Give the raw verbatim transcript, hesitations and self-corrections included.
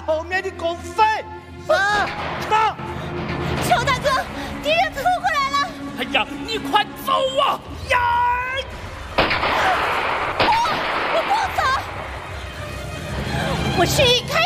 后面的共匪。 啊！ 走！ 邱大哥，敌人扑过来了！ 哎呀，你快走啊！呀！ 我我不走！我示意开